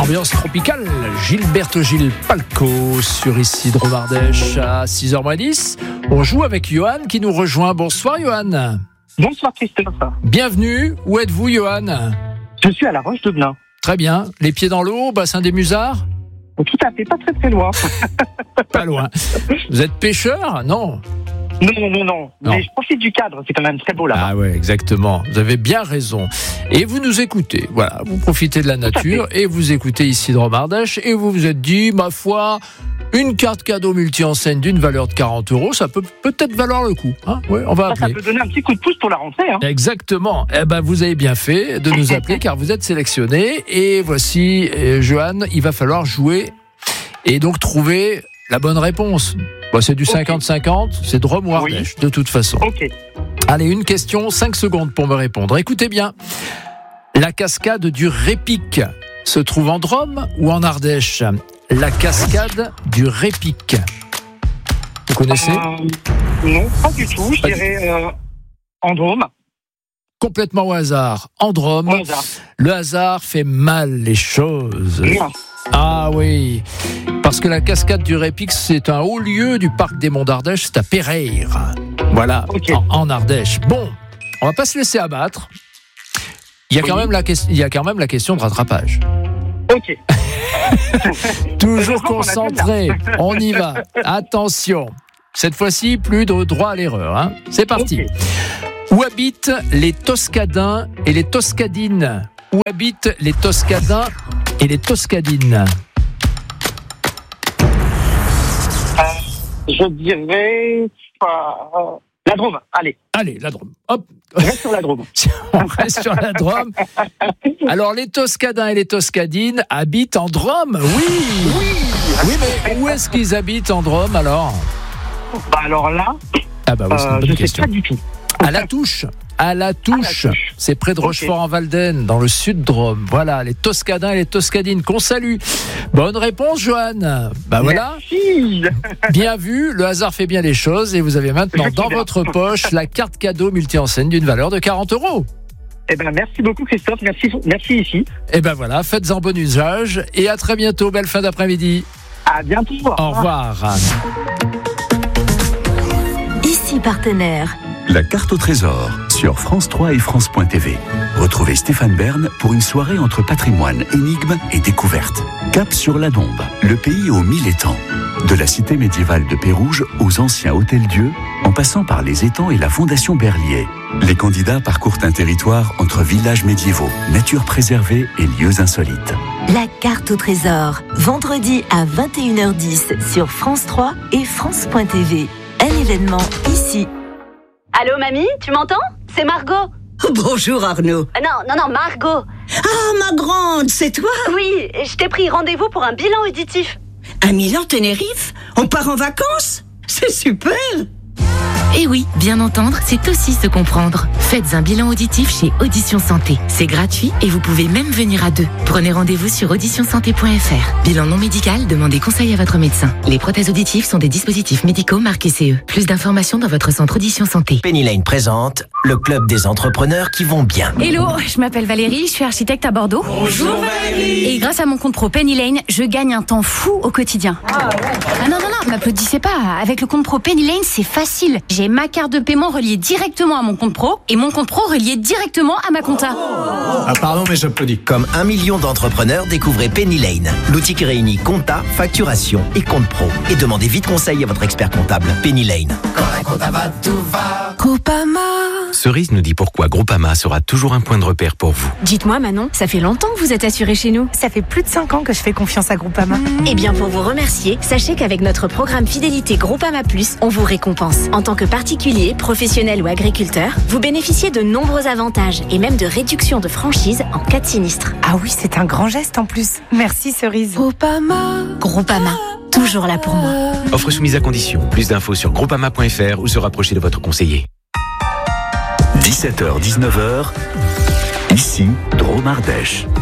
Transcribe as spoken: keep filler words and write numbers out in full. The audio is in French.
Ambiance tropicale, Gilberto Gil Palco sur ici Drôme Ardèche à six heures moins dix. On joue avec Johan qui nous rejoint. Bonsoir Johan. Bonsoir Christophe. Bienvenue. Où êtes-vous Johan? Je suis à la Roche de Blain. Très bien. Les pieds dans l'eau, bassin des Musards? Tout à fait, pas très très loin. Pas loin. Vous êtes pêcheur? Non. Non, non, non, non. Non. Mais je profite du cadre, c'est quand même très beau là. Ah ouais, exactement. Vous avez bien raison. Et vous nous écoutez. Voilà, vous profitez de la nature et vous écoutez ici Drôme Ardèche et vous vous êtes dit, ma foi, une carte cadeau multi-enseigne d'une valeur de quarante euros, ça peut peut-être valoir le coup. Hein, ouais, on va Ça, appeler. ça peut donner un petit coup de pouce pour la rentrée. Hein. Exactement. Eh ben, vous avez bien fait de nous appeler car vous êtes sélectionné. Et voici, euh, Johan, il va falloir jouer et donc trouver la bonne réponse. Bon, c'est du Okay. cinquante cinquante, c'est Drôme ou Ardèche, oui. De toute façon. Ok. Allez, une question, cinq secondes pour me répondre. Écoutez bien. La cascade du Répic se trouve en Drôme ou en Ardèche? La cascade du Répic. Vous connaissez? euh, Non, pas du tout. Je Pas dirais euh, en Drôme. Complètement au hasard. En Drôme. Au hasard. Le hasard fait mal les choses. Bien. Ah oui, parce que la cascade du Répic, c'est un haut lieu du parc des Monts d'Ardèche, c'est à Péreire. Voilà, Okay. en, en Ardèche. Bon, on va pas se laisser abattre. Il y a, Oui. quand même la que- il y a quand même la question de rattrapage. Ok. Toujours Je crois qu'on a concentré, on y va. Attention, cette fois-ci, plus de droit à l'erreur. Hein. C'est parti. Ok. Où habitent les Toscadins et les Toscadines? Où habitent les Toscadins et les Toscadines? Euh, je dirais euh, la Drôme. Allez, Allez, la Drôme. Hop. reste sur la Drôme. On reste sur la Drôme. Alors, les Toscadins et les Toscadines habitent en Drôme, oui. Oui. Oui, mais où est-ce qu'ils habitent en Drôme, alors? Bah alors là, Ah bah oui, c'est une euh, bonne je sais question. pas du tout. À la touche. À la touche. À la touche. C'est près de Ok. Rochefort-en-Valdaine, dans le sud de Drôme. Voilà, les Toscadins et les Toscadines qu'on salue. Bonne réponse, Johan. Bah voilà. Merci. Bien vu, le hasard fait bien les choses et vous avez maintenant Je sais dans bien. votre poche la carte cadeau multi-enseigne d'une valeur de quarante euros. Eh ben merci beaucoup Christophe. Merci, merci ici. Et ben voilà, faites-en bon usage et à très bientôt. Belle fin d'après-midi. À bientôt. Au revoir. Ici Partenaire. La carte au trésor sur France trois et France point T V. Retrouvez Stéphane Bern pour une soirée entre patrimoine, énigmes et découvertes. Cap sur la Dombe, le pays aux mille étangs. De la cité médiévale de Pérouge aux anciens hôtels-dieux, en passant par les étangs et la fondation Berlier. Les candidats parcourent un territoire entre villages médiévaux, nature préservée et lieux insolites. La carte au trésor. Vendredi à vingt et une heures dix sur France trois et France point T V. Un événement ici. Allô, mamie, tu m'entends? C'est Margot. Bonjour Arnaud. Euh, Non, non, non, Margot. Ah, ma grande, c'est toi? Oui, je t'ai pris rendez-vous pour un bilan auditif. À Milan-Tenerife? On part en vacances? C'est super! Et oui, bien entendre, c'est aussi se comprendre. Faites un bilan auditif chez Audition Santé. C'est gratuit et vous pouvez même venir à deux. Prenez rendez-vous sur audition santé point f r. Bilan non médical, demandez conseil à votre médecin. Les prothèses auditives sont des dispositifs médicaux marqués C E. Plus d'informations dans votre centre Audition Santé. Penny Lane présente le club des entrepreneurs qui vont bien. Hello, je m'appelle Valérie, je suis architecte à Bordeaux. Bonjour Valérie. Et grâce à mon compte pro Penny Lane, je gagne un temps fou au quotidien. Ah non, non, non, m'applaudissez pas. Avec le compte pro Penny Lane, c'est facile. J'ai ma carte de paiement reliée directement à mon compte pro et mon compte pro relié directement à ma compta. Ah pardon mais j'applaudis. Comme un million d'entrepreneurs, découvrez Penny Lane, l'outil qui réunit compta, facturation et compte pro. Et demandez vite conseil à votre expert comptable. Penny Lane. Quand la compta va, tout va. Groupama. Cerise nous dit pourquoi Groupama sera toujours un point de repère pour vous. Dites-moi Manon, ça fait longtemps que vous êtes assurée chez nous. Ça fait plus de cinq ans que je fais confiance à Groupama. Eh bien, pour vous remercier, sachez qu'avec notre programme fidélité Groupama Plus, on vous récompense. En tant que particulier, professionnel ou agriculteur, vous bénéficiez de nombreux avantages et même de réductions de franchise en cas de sinistre. Ah oui, c'est un grand geste en plus. Merci Cerise. Groupama. Groupama, toujours là pour moi. Offre soumise à condition. Plus d'infos sur groupama point f r ou se rapprocher de votre conseiller. dix-sept heures dix-neuf heures, ici Drôme Ardèche.